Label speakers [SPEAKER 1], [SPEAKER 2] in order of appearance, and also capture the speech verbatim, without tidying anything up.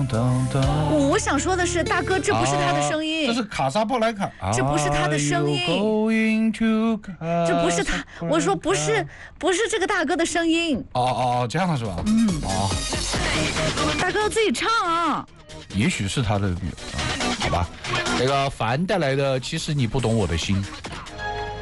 [SPEAKER 1] 我想说的是，大哥，这不是他的声音，
[SPEAKER 2] 啊、这是卡萨布莱卡，
[SPEAKER 1] 这不是他的声音，这不是他，我说不是，不是这个大哥的声音。
[SPEAKER 2] 哦哦，这样是吧？
[SPEAKER 1] 嗯，
[SPEAKER 2] 哦，
[SPEAKER 1] 大哥要自己唱啊。
[SPEAKER 2] 也许是他的，好吧。那个范带来的，其实你不懂我的心。